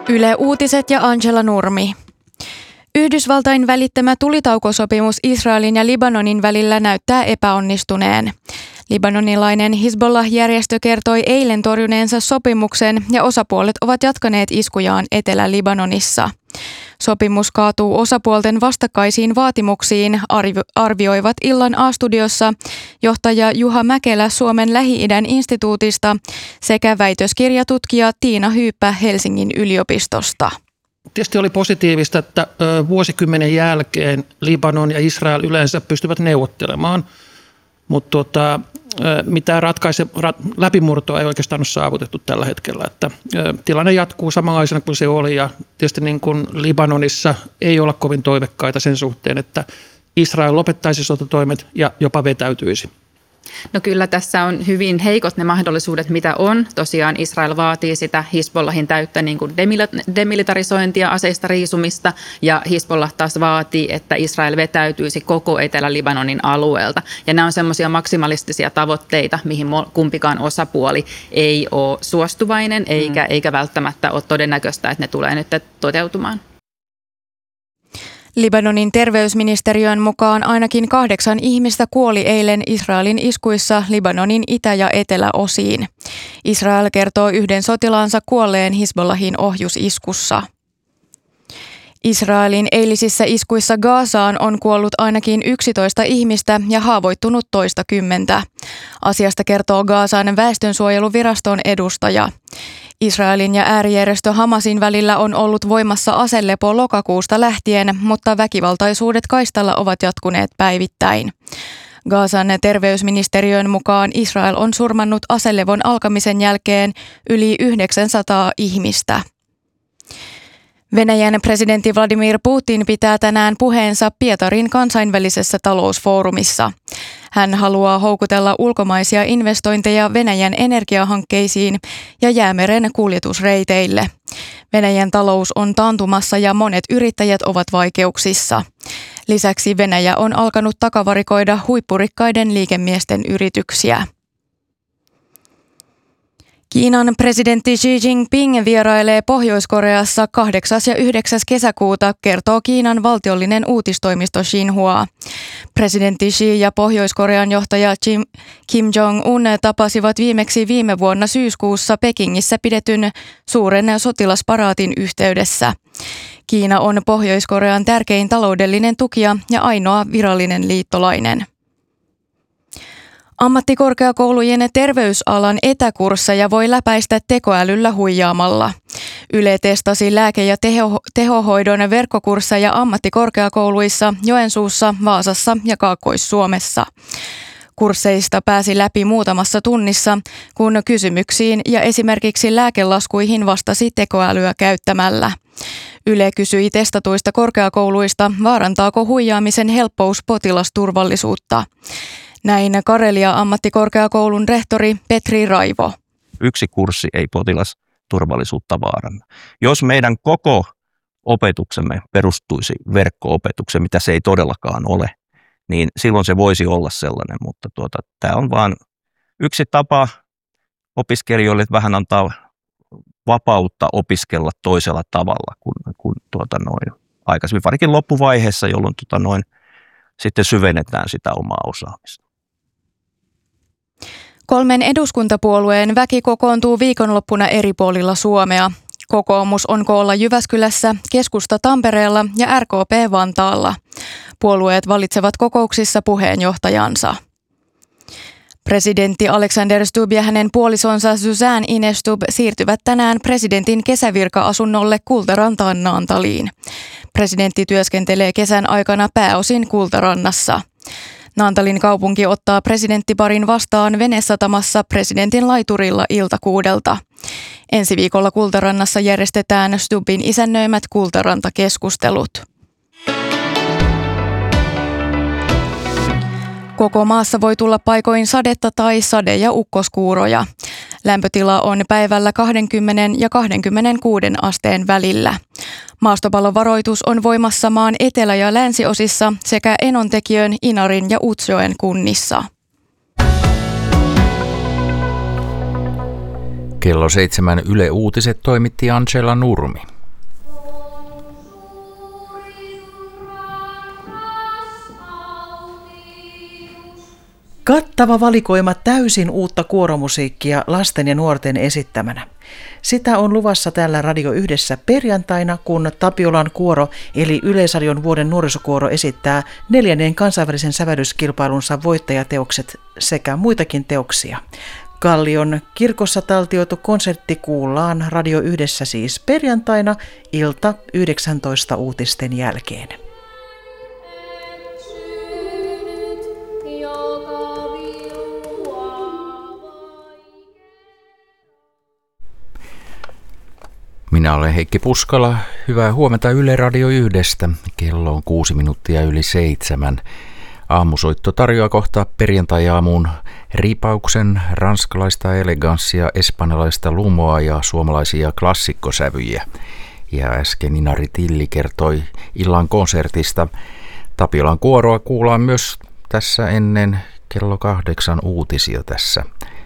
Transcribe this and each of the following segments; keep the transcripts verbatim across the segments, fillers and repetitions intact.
Yle Uutiset ja Angela Nurmi. Yhdysvaltain välittämä tulitaukosopimus Israelin ja Libanonin välillä näyttää epäonnistuneen. Libanonilainen Hizbollah-järjestö kertoi eilen torjuneensa sopimuksen ja osapuolet ovat jatkaneet iskujaan Etelä-Libanonissa. Sopimus kaatuu osapuolten vastakkaisiin vaatimuksiin, arvio- arvioivat illan A-studiossa johtaja Juha Mäkelä Suomen Lähi-idän instituutista sekä väitöskirjatutkija Tiina Hyyppä Helsingin yliopistosta. Tietysti oli positiivista, että vuosikymmenen jälkeen Libanon ja Israel yleensä pystyvät neuvottelemaan, mutta tuota, mitään ratkaise, rat, läpimurtoa ei oikeastaan ole saavutettu tällä hetkellä. Että, tilanne jatkuu samanlaisena kuin se oli ja tietysti niin kuin Libanonissa ei olla kovin toivekkaita sen suhteen, että Israel lopettaisi sotatoimet ja jopa vetäytyisi. No kyllä tässä on hyvin heikot ne mahdollisuudet, mitä on. Tosiaan Israel vaatii sitä Hizbollahin täyttä niin kuin demilitarisointia, aseista riisumista ja Hizbollah taas vaatii, että Israel vetäytyisi koko Etelä-Libanonin alueelta. Ja nämä on semmoisia maksimalistisia tavoitteita, mihin kumpikaan osapuoli ei ole suostuvainen eikä, mm. eikä välttämättä ole todennäköistä, että ne tulee nyt toteutumaan. Libanonin terveysministeriön mukaan ainakin kahdeksan ihmistä kuoli eilen Israelin iskuissa Libanonin itä- ja eteläosiin. Israel kertoo yhden sotilaansa kuolleen Hizbollahin ohjusiskussa. Israelin eilisissä iskuissa Gazaan on kuollut ainakin yksitoista ihmistä ja haavoittunut toista kymmentä. Asiasta kertoo Gazan väestönsuojeluviraston edustaja. Israelin ja äärijärjestö Hamasin välillä on ollut voimassa aselepo lokakuusta lähtien, mutta väkivaltaisuudet kaistalla ovat jatkuneet päivittäin. Gazan terveysministeriön mukaan Israel on surmannut aselevon alkamisen jälkeen yli yhdeksänsataa ihmistä. Venäjän presidentti Vladimir Putin pitää tänään puheensa Pietarin kansainvälisessä talousfoorumissa. Hän haluaa houkutella ulkomaisia investointeja Venäjän energiahankkeisiin ja Jäämeren kuljetusreiteille. Venäjän talous on taantumassa ja monet yrittäjät ovat vaikeuksissa. Lisäksi Venäjä on alkanut takavarikoida huippurikkaiden liikemiesten yrityksiä. Kiinan presidentti Xi Jinping vierailee Pohjois-Koreassa kahdeksas ja yhdeksäs kesäkuuta, kertoo Kiinan valtiollinen uutistoimisto Xinhua. Presidentti Xi ja Pohjois-Korean johtaja Kim, Kim Jong-un tapasivat viimeksi viime vuonna syyskuussa Pekingissä pidetyn suuren sotilasparaatin yhteydessä. Kiina on Pohjois-Korean tärkein taloudellinen tukija ja ainoa virallinen liittolainen. Ammattikorkeakoulujen terveysalan etäkursseja voi läpäistä tekoälyllä huijaamalla. Yle testasi lääke- ja teho- tehohoidon verkkokursseja ammattikorkeakouluissa Joensuussa, Vaasassa ja Kaakkois-Suomessa. Kursseista pääsi läpi muutamassa tunnissa, kun kysymyksiin ja esimerkiksi lääkelaskuihin vastasi tekoälyä käyttämällä. Yle kysyi testatuista korkeakouluista, vaarantaako huijaamisen helppous potilasturvallisuutta. Näin Karelia ammattikorkeakoulun rehtori Petri Raivo. Yksi kurssi ei potilasturvallisuutta vaaranna. Jos meidän koko opetuksemme perustuisi verkko-opetukseen, mitä se ei todellakaan ole, niin silloin se voisi olla sellainen, mutta tuota, tämä on vain yksi tapa opiskelijoille vähän antaa vapautta opiskella toisella tavalla kuin, kuin tuota noin, aikaisemmin, varsinkin loppuvaiheessa, jolloin tuota noin, sitten syvennetään sitä omaa osaamista. Kolmen eduskuntapuolueen väki kokoontuu viikonloppuna eri puolilla Suomea. Kokoomus on koolla Jyväskylässä, Keskusta Tampereella ja R K P Vantaalla. Puolueet valitsevat kokouksissa puheenjohtajansa. Presidentti Alexander Stubb ja hänen puolisonsa Suzanne Ines Stubb siirtyvät tänään presidentin kesävirka-asunnolle Kultarantaan Naantaliin. Presidentti työskentelee kesän aikana pääosin Kultarannassa. Naantalin kaupunki ottaa presidenttiparin vastaan venesatamassa presidentin laiturilla iltakuudelta. Ensi viikolla Kultarannassa järjestetään Stubbin isännöimät Kultaranta-keskustelut. Koko maassa voi tulla paikoin sadetta tai sade- ja ukkoskuuroja. Lämpötila on päivällä kaksikymmentä ja kaksikymmentäkuusi asteen välillä. Maastopallovaroitus on voimassa maan etelä- ja länsiosissa sekä Enontekiön, Inarin ja Utsjoen kunnissa. Kello seitsemän Yle Uutiset toimitti Angela Nurmi. Kattava valikoima täysin uutta kuoromusiikkia lasten ja nuorten esittämänä. Sitä on luvassa täällä Radio Yhdessä perjantaina, kun Tapiolan kuoro eli Yleisradion vuoden nuorisokuoro esittää neljännen kansainvälisen sävellyskilpailunsa voittajateokset sekä muitakin teoksia. Kallion kirkossa taltioitu konsertti kuullaan Radio Yhdessä siis perjantaina ilta yhdeksäntoista uutisten jälkeen. Minä olen Heikki Puskala. Hyvää huomenta Yle Radio Yhdestä. Kello on kuusi minuuttia yli seitsemän. Aamusoitto tarjoaa kohta perjantai-aamuun riipauksen, ranskalaista eleganssia, espanjalaista lumoa ja suomalaisia klassikkosävyjä. Ja äsken Inari Tilli kertoi illan konsertista. Tapiolan kuoroa kuullaan myös tässä ennen kello kahdeksan uutisia tässä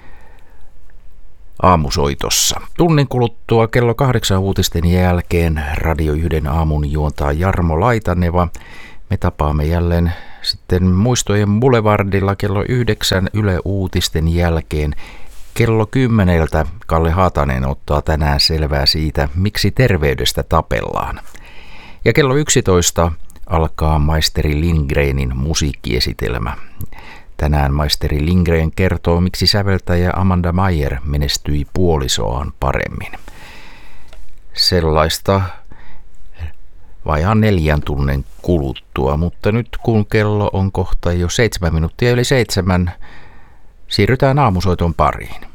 aamusoitossa. Tunnin kuluttua kello kahdeksan uutisten jälkeen Radio yhden aamun juontaa Jarmo Laitaneva. Me tapaamme jälleen sitten Muistojen Boulevardilla kello yhdeksän Yle Uutisten jälkeen. Kello kymmeneltä Kalle Haatanen ottaa tänään selvää siitä, miksi terveydestä tapellaan. Ja kello yksitoista alkaa maisteri Lindgrenin musiikkiesitelmä. Tänään maisteri Lindgren kertoo, miksi säveltäjä Amanda Meyer menestyi puolisoaan paremmin. Sellaista vajaan neljän tunnin kuluttua, mutta nyt kun kello on kohta jo seitsemän minuuttia yli seitsemän, siirrytään aamusoiton pariin.